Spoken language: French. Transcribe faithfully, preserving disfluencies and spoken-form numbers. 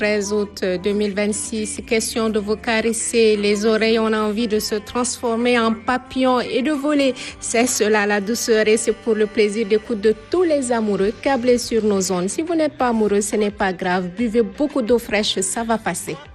treize août deux mille vingt-six, question de vous caresser les oreilles, on a envie de se transformer en papillon et de voler. C'est cela la douceur et c'est pour le plaisir d'écoute de tous les amoureux câblés sur nos ondes. Si vous n'êtes pas amoureux, ce n'est pas grave, buvez beaucoup d'eau fraîche, ça va passer.